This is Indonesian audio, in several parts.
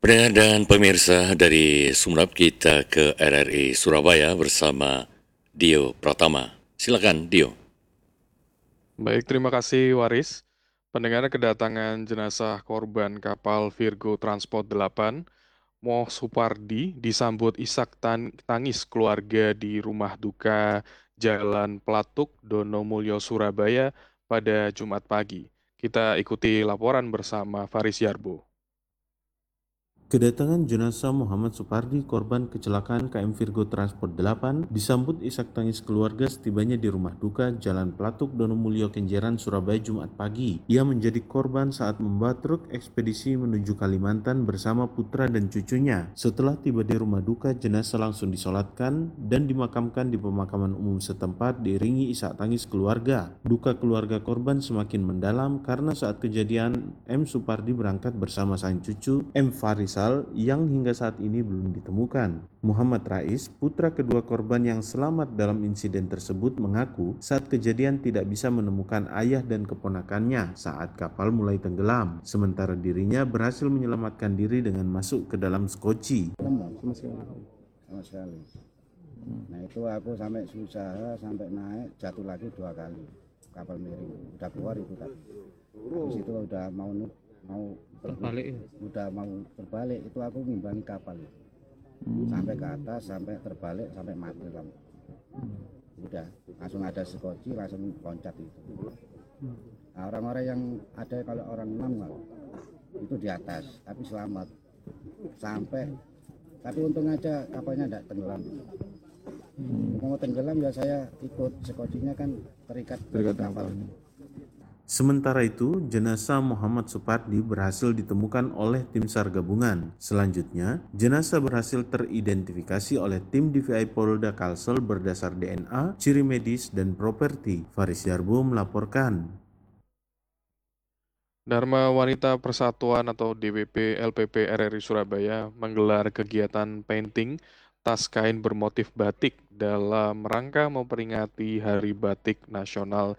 Pendengar dan pemirsa dari Sumeneb kita ke RRI Surabaya bersama Dio Pratama. Silakan Dio. Baik, terima kasih Waris. Pendengar, kedatangan jenazah korban kapal Virgo Transport 8, Moh Supardi, disambut isak tangis keluarga di rumah duka Jalan Pelatuk, Donomulyo, Surabaya pada Jumat pagi. Kita ikuti laporan bersama Faris Yarbo. Kedatangan jenazah Muhammad Supardi, korban kecelakaan KM Virgo Transport 8, disambut isak tangis keluarga setibanya di rumah duka Jalan Pelatuk, Donomulyo, Kenjeran, Surabaya, Jumat pagi. Ia menjadi korban saat membawa truk ekspedisi menuju Kalimantan bersama putra dan cucunya. Setelah tiba di rumah duka, jenazah langsung disolatkan dan dimakamkan di pemakaman umum setempat diiringi isak tangis keluarga. Duka keluarga korban semakin mendalam karena saat kejadian M. Supardi berangkat bersama sang cucu M. Farisal yang hingga saat ini belum ditemukan. Muhammad Rais, putra kedua korban yang selamat dalam insiden tersebut, mengaku saat kejadian tidak bisa menemukan ayah dan keponakannya saat kapal mulai tenggelam, sementara dirinya berhasil menyelamatkan diri dengan masuk ke dalam skoci. Sama sekali. Nah itu aku sampai susah, sampai naik, jatuh lagi 2 kali. Kapal miring, udah keluar itu tadi. Habis itu udah mau terbalik, udah mau terbalik, itu aku ngimbangi kapal itu. Sampai ke atas, sampai terbalik, sampai mati lampu. Udah, langsung ada skoci, langsung loncat itu. Nah, orang-orang yang ada, kalau orang 6 itu di atas, tapi selamat. Tapi untung aja kapalnya tidak tenggelam. Mau tenggelam ya saya ikut, skocinya kan terikat kapal. Sementara itu, jenazah Muhammad Supardi berhasil ditemukan oleh tim SAR gabungan. Selanjutnya, jenazah berhasil teridentifikasi oleh tim DVI Polda Kalsel berdasar DNA, ciri medis, dan properti. Faris Yarbo melaporkan. Dharma Wanita Persatuan atau DWP LPP RRI Surabaya menggelar kegiatan painting tas kain bermotif batik dalam rangka memperingati Hari Batik Nasional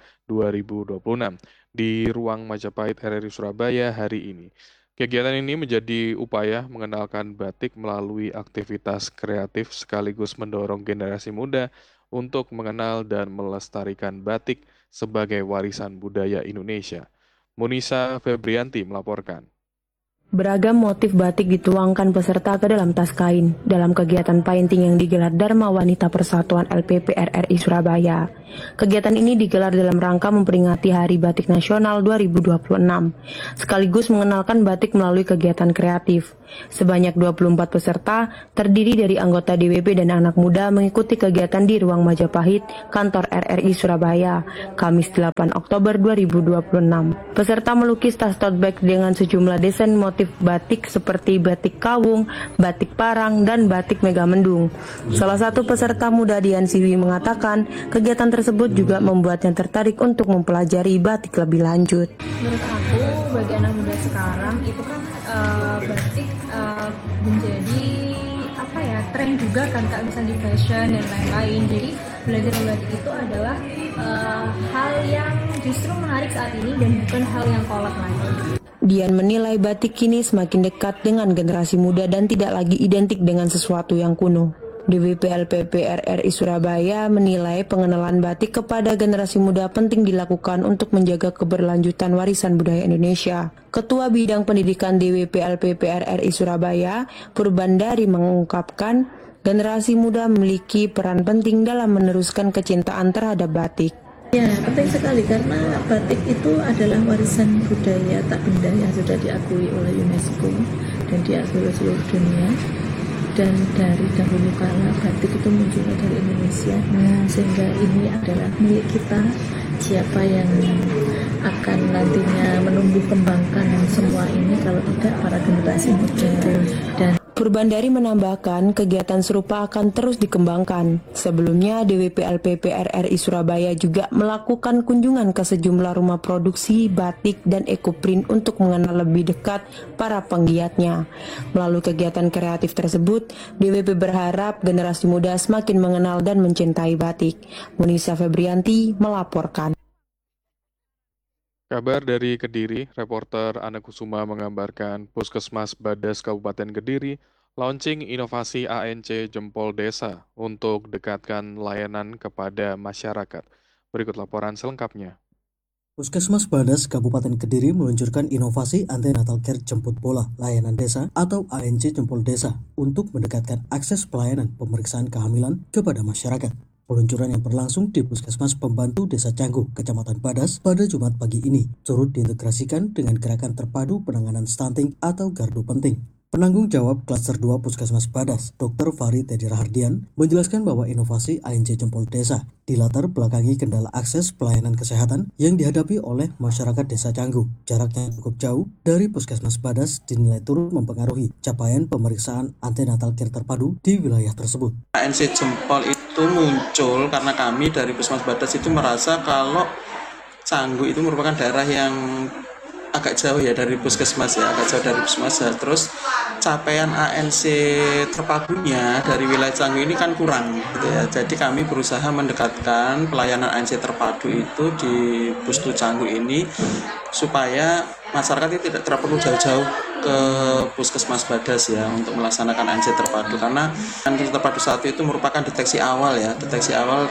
2026 di Ruang Majapahit RRI Surabaya hari ini. Kegiatan ini menjadi upaya mengenalkan batik melalui aktivitas kreatif sekaligus mendorong generasi muda untuk mengenal dan melestarikan batik sebagai warisan budaya Indonesia. Munisa Febrianti melaporkan. Beragam motif batik dituangkan peserta ke dalam tas kain dalam kegiatan painting yang digelar Dharma Wanita Persatuan LPP RRI Surabaya. Kegiatan ini digelar dalam rangka memperingati Hari Batik Nasional 2026, sekaligus mengenalkan batik melalui kegiatan kreatif. Sebanyak 24 peserta terdiri dari anggota DWP dan anak muda mengikuti kegiatan di Ruang Majapahit, Kantor RRI Surabaya, Kamis 8 Oktober 2026. Peserta melukis tas tote bag dengan sejumlah desain motif batik seperti batik kawung, batik parang, dan batik megamendung. Salah satu peserta muda Dian Siwi mengatakan kegiatan tersebut juga membuatnya tertarik untuk mempelajari batik lebih lanjut. Menurut aku, bagi anak muda sekarang itu kan batik menjadi tren juga kan Kak, misalnya di fashion dan lain-lain. Jadi belajar batik itu adalah hal yang justru menarik saat ini dan bukan hal yang kolot lagi. Dian menilai batik kini semakin dekat dengan generasi muda dan tidak lagi identik dengan sesuatu yang kuno. DWP LPP RRI Surabaya menilai pengenalan batik kepada generasi muda penting dilakukan untuk menjaga keberlanjutan warisan budaya Indonesia. Ketua Bidang Pendidikan DWP LPP RRI Surabaya, Purbandari, mengungkapkan generasi muda memiliki peran penting dalam meneruskan kecintaan terhadap batik. Ya, penting sekali karena batik itu adalah warisan budaya tak benda yang sudah diakui oleh UNESCO dan diakui oleh seluruh dunia. Dan dari dahulu kala batik itu muncul dari Indonesia, sehingga ini adalah milik kita. Siapa yang akan nantinya menumbuh kembangkan semua ini kalau tidak para generasi muda. Dan Purbandari menambahkan kegiatan serupa akan terus dikembangkan. Sebelumnya DWP LPP RRI Surabaya juga melakukan kunjungan ke sejumlah rumah produksi batik dan ekoprint untuk mengenal lebih dekat para penggiatnya. Melalui kegiatan kreatif tersebut, DWP berharap generasi muda semakin mengenal dan mencintai batik. Munisa Febrianti melaporkan. Kabar dari Kediri, reporter Ana Kusuma mengabarkan Puskesmas Badas Kabupaten Kediri launching inovasi ANC Jempol Desa untuk dekatkan layanan kepada masyarakat. Berikut laporan selengkapnya. Puskesmas Badas Kabupaten Kediri meluncurkan inovasi antenatal care jemput bola layanan desa atau ANC Jempol Desa untuk mendekatkan akses pelayanan pemeriksaan kehamilan kepada masyarakat. Peluncuran yang berlangsung di Puskesmas Pembantu Desa Canggu, Kecamatan Badas pada Jumat pagi ini turut diintegrasikan dengan gerakan terpadu penanganan stunting atau gardu penting. Penanggung jawab Klaster 2 Puskesmas Badas, Dr. Fahri Teddy Rahardian, menjelaskan bahwa inovasi ANC Jempol Desa dilatar belakangi kendala akses pelayanan kesehatan yang dihadapi oleh masyarakat Desa Canggu. Jaraknya cukup jauh dari Puskesmas Badas dinilai turut mempengaruhi capaian pemeriksaan antenatal care terpadu di wilayah tersebut. ANC Jempol itu muncul karena kami dari Puskesmas Badas itu merasa kalau Canggu itu merupakan daerah yang agak jauh ya dari puskesmas ya, agak jauh dari puskesmas ya. Terus capaian ANC terpadunya dari wilayah Canggu ini kan kurang gitu ya. Jadi kami berusaha mendekatkan pelayanan ANC terpadu itu di Pustu Canggu ini supaya masyarakat itu tidak perlu jauh-jauh ke Puskesmas Badas ya untuk melaksanakan ANC terpadu, karena ANC terpadu 1 itu merupakan deteksi awal ya, deteksi awal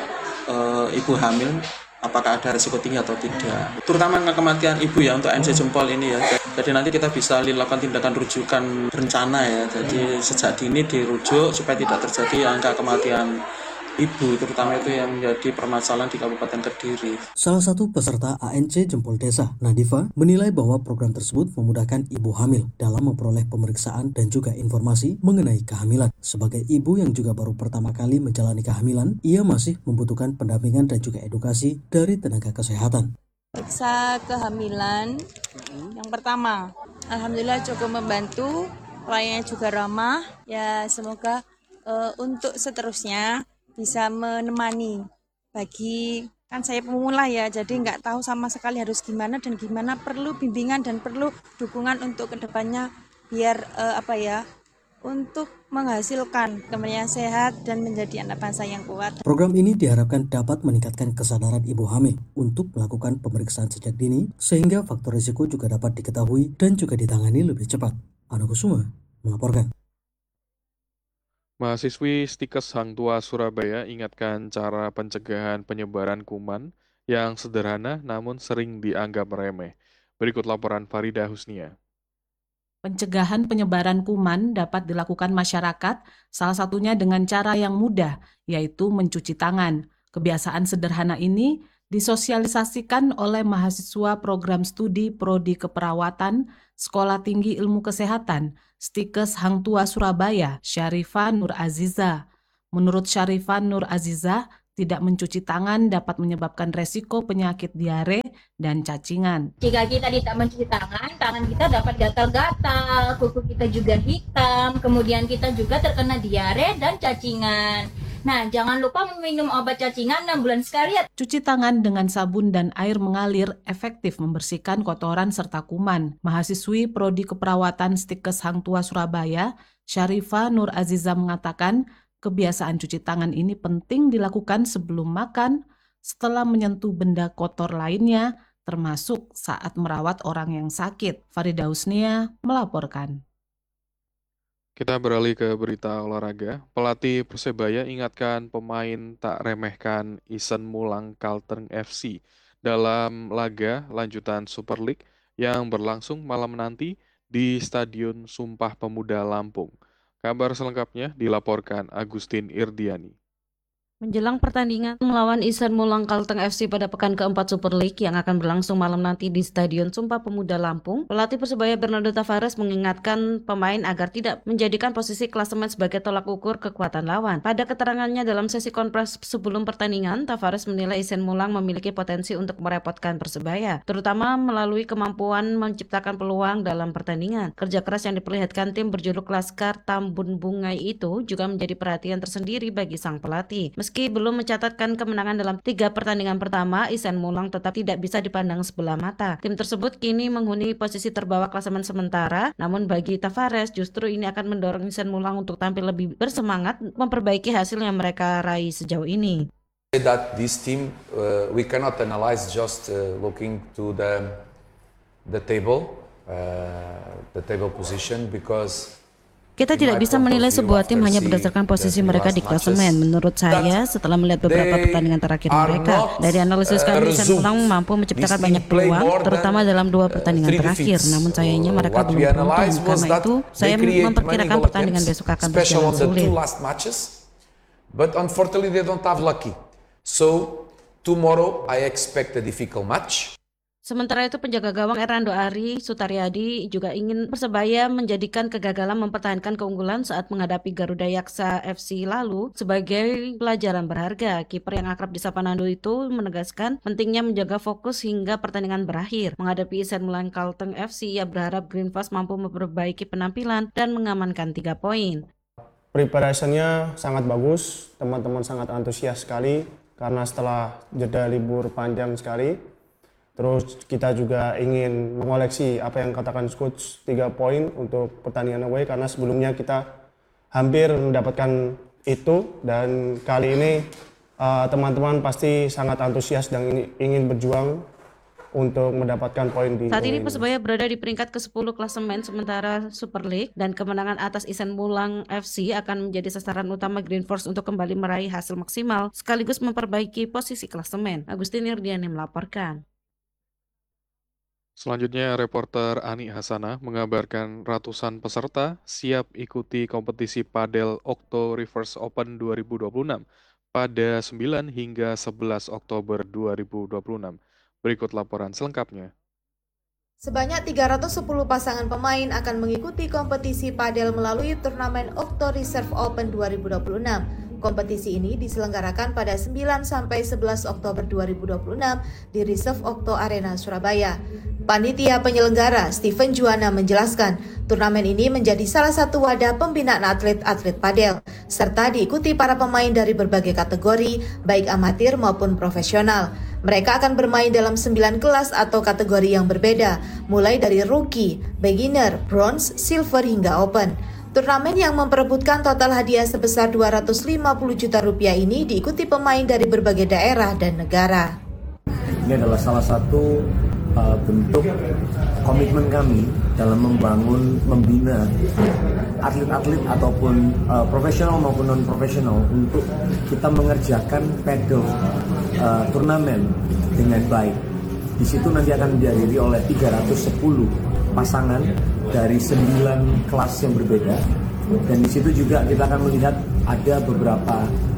ibu hamil apakah ada risiko tinggi atau tidak, terutama kematian ibu ya untuk ANC Jempol ini ya. Jadi nanti kita bisa dilakukan tindakan rujukan berencana ya, jadi sejak dini dirujuk supaya tidak terjadi angka kematian ibu, terutama itu yang menjadi permasalahan di Kabupaten Kediri. Salah satu peserta ANC Jempol Desa, Nadifa, menilai bahwa program tersebut memudahkan ibu hamil dalam memperoleh pemeriksaan dan juga informasi mengenai kehamilan. Sebagai ibu yang juga baru pertama kali menjalani kehamilan, ia masih membutuhkan pendampingan dan juga edukasi dari tenaga kesehatan. Periksa kehamilan yang pertama, alhamdulillah cukup membantu, pelayanannya juga ramah. Ya semoga untuk seterusnya bisa menemani, bagi kan saya pemula ya, jadi nggak tahu sama sekali harus gimana dan gimana, perlu bimbingan dan perlu dukungan untuk kedepannya biar untuk menghasilkan kemudian sehat dan menjadi anak bangsa yang kuat. Program ini diharapkan dapat meningkatkan kesadaran ibu hamil untuk melakukan pemeriksaan sejak dini sehingga faktor risiko juga dapat diketahui dan juga ditangani lebih cepat. Ana Kusuma melaporkan. Mahasiswi Stikes Hang Tua Surabaya ingatkan cara pencegahan penyebaran kuman yang sederhana namun sering dianggap remeh. Berikut laporan Farida Husnia. Pencegahan penyebaran kuman dapat dilakukan masyarakat, salah satunya dengan cara yang mudah, yaitu mencuci tangan. Kebiasaan sederhana ini disosialisasikan oleh mahasiswa program studi Prodi Keperawatan Sekolah Tinggi Ilmu Kesehatan Stikes Hang Tua Surabaya, Syarifah Nur Aziza. Menurut Syarifah Nur Aziza, tidak mencuci tangan dapat menyebabkan resiko penyakit diare dan cacingan. Jika kita tidak mencuci tangan kita dapat gatal-gatal, kuku kita juga hitam, kemudian kita juga terkena diare dan cacingan. Nah, jangan lupa meminum obat cacingan 6 bulan sekali ya. Cuci tangan dengan sabun dan air mengalir efektif membersihkan kotoran serta kuman. Mahasiswi Prodi Keperawatan Stikes Hang Tua Surabaya, Syarifah Nur Aziza mengatakan, kebiasaan cuci tangan ini penting dilakukan sebelum makan, setelah menyentuh benda kotor lainnya, termasuk saat merawat orang yang sakit. Farida Husnia melaporkan. Kita beralih ke berita olahraga. Pelatih Persebaya ingatkan pemain tak remehkan Isen Mulang Kalteng FC dalam laga lanjutan Super League yang berlangsung malam nanti di Stadion Sumpah Pemuda Lampung. Kabar selengkapnya dilaporkan Agustin Irdiani. Menjelang pertandingan melawan Isen Mulang Kalteng FC pada pekan keempat Super League yang akan berlangsung malam nanti di Stadion Sumpah Pemuda Lampung, pelatih Persebaya Bernardo Tavares mengingatkan pemain agar tidak menjadikan posisi klasemen sebagai tolak ukur kekuatan lawan. Pada keterangannya dalam sesi konferensi sebelum pertandingan, Tavares menilai Isen Mulang memiliki potensi untuk merepotkan Persebaya, terutama melalui kemampuan menciptakan peluang dalam pertandingan. Kerja keras yang diperlihatkan tim berjuluk Laskar Tambun Bungai itu juga menjadi perhatian tersendiri bagi sang pelatih. Meski belum mencatatkan kemenangan dalam 3 pertandingan pertama, Isen Mulang tetap tidak bisa dipandang sebelah mata. Tim tersebut kini menghuni posisi terbawah klasemen sementara, namun bagi Tavares justru ini akan mendorong Isen Mulang untuk tampil lebih bersemangat memperbaiki hasil yang mereka raih sejauh ini. That this team we cannot analyze just looking to the the table position because Kita tidak bisa menilai sebuah tim hanya berdasarkan posisi mereka di klasemen. Menurut saya, setelah melihat beberapa pertandingan terakhir mereka, dari analisis kami, Isan Mulang mampu menciptakan banyak peluang, terutama dalam 2 pertandingan terakhir. Namun sayangnya mereka belum beruntung. Karena itu, saya memperkirakan pertandingan besok akan berjalan sulit. But unfortunately, they don't have lucky. So tomorrow, I expect a difficult match. Sementara itu penjaga gawang Erando Ari Sutaryadi juga ingin Persebaya menjadikan kegagalan mempertahankan keunggulan saat menghadapi Garuda Yaksa FC lalu sebagai pelajaran berharga. Kiper yang akrab disapa Nando itu menegaskan pentingnya menjaga fokus hingga pertandingan berakhir. Menghadapi Isan Mulang Kalteng FC, ia berharap Green Force mampu memperbaiki penampilan dan mengamankan 3 poin. Preparationnya sangat bagus, teman-teman sangat antusias sekali karena setelah jeda libur panjang sekali. Terus kita juga ingin mengoleksi apa yang katakan coach 3 poin untuk pertandingan away karena sebelumnya kita hampir mendapatkan itu dan kali ini teman-teman pasti sangat antusias dan ingin berjuang untuk mendapatkan poin di saat ini. Persebaya berada di peringkat ke-10 klasemen sementara Super League dan kemenangan atas Isan Mulang FC akan menjadi sasaran utama Green Force untuk kembali meraih hasil maksimal sekaligus memperbaiki posisi klasemen. Agustin Irdiani melaporkan. Selanjutnya, reporter Ani Hasanah mengabarkan ratusan peserta siap ikuti kompetisi padel Okto Rivers Open 2026 pada 9 hingga 11 Oktober 2026. Berikut laporan selengkapnya. Sebanyak 310 pasangan pemain akan mengikuti kompetisi padel melalui turnamen Okto Reserve Open 2026. Kompetisi ini diselenggarakan pada 9 sampai 11 Oktober 2026 di Reserve Okto Arena Surabaya. Panitia penyelenggara Steven Juwana menjelaskan, turnamen ini menjadi salah satu wadah pembinaan atlet-atlet padel, serta diikuti para pemain dari berbagai kategori, baik amatir maupun profesional. Mereka akan bermain dalam 9 kelas atau kategori yang berbeda, mulai dari rookie, beginner, bronze, silver hingga open. Turnamen yang memperebutkan total hadiah sebesar 250 juta rupiah ini diikuti pemain dari berbagai daerah dan negara. Ini adalah salah satu bentuk komitmen kami dalam membina atlet-atlet ataupun profesional maupun non-profesional untuk kita mengerjakan padel turnamen dengan baik. Di situ nanti akan dihadiri oleh 310 pasangan dari 9 kelas yang berbeda, dan di situ juga kita akan melihat ada beberapa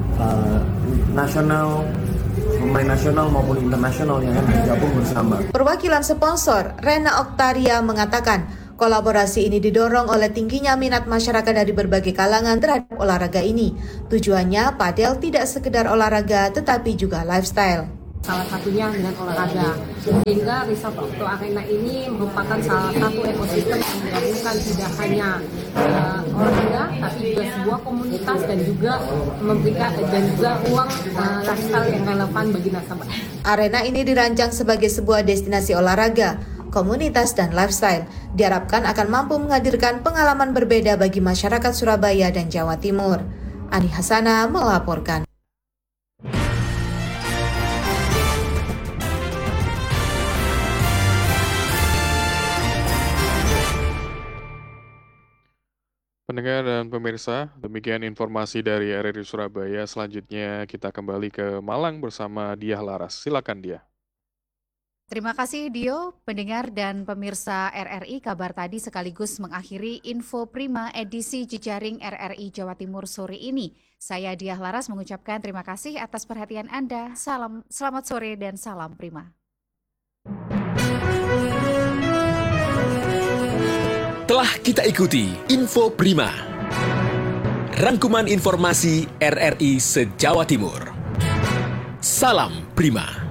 pemain nasional maupun internasional yang akan bergabung bersama. Perwakilan sponsor Rena Oktaria mengatakan kolaborasi ini didorong oleh tingginya minat masyarakat dari berbagai kalangan terhadap olahraga ini. Tujuannya padel tidak sekedar olahraga tetapi juga lifestyle. Salah satunya dengan olahraga, sehingga Reserve Okto Arena ini merupakan salah satu ekosistem yang menggabungkan tidak hanya olahraga, tapi juga sebuah komunitas dan juga memberikan uang lifestyle yang relevan bagi nasabah. Arena ini dirancang sebagai sebuah destinasi olahraga, komunitas dan lifestyle. Diharapkan akan mampu menghadirkan pengalaman berbeda bagi masyarakat Surabaya dan Jawa Timur. Ani Hasanah melaporkan. Pendengar dan pemirsa, demikian informasi dari RRI Surabaya. Selanjutnya kita kembali ke Malang bersama Diah Laras. Silakan Diah. Terima kasih Dio, pendengar dan pemirsa RRI. Kabar tadi sekaligus mengakhiri Info Prima edisi Jejaring RRI Jawa Timur sore ini. Saya Diah Laras mengucapkan terima kasih atas perhatian Anda. Selamat sore dan salam Prima. Telah kita ikuti Info Prima, rangkuman informasi RRI se-Jawa Timur. Salam Prima.